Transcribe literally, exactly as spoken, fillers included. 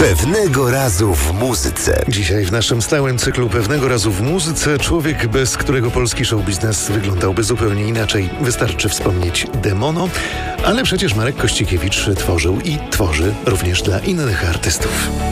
Pewnego razu w muzyce. Dzisiaj w naszym stałym cyklu Pewnego razu w muzyce człowiek, bez którego polski show biznes wyglądałby zupełnie inaczej. Wystarczy wspomnieć Demono, ale przecież Marek Kościkiewicz tworzył i tworzy również dla innych artystów.